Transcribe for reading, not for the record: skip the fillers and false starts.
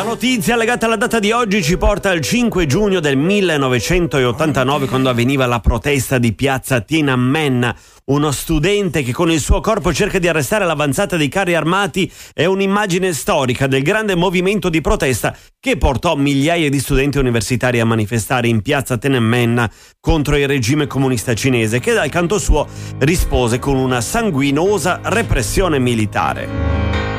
notizia legata alla data di oggi ci porta al 5 giugno del 1989, quando avveniva la protesta di piazza Tiananmen. Uno studente che con il suo corpo cerca di arrestare l'avanzata dei carri armati è un'immagine storica del grande movimento di protesta che portò migliaia di studenti universitari a manifestare in piazza Tiananmen contro il regime comunista cinese, che dal canto suo rispose con una sanguinosa repressione militare.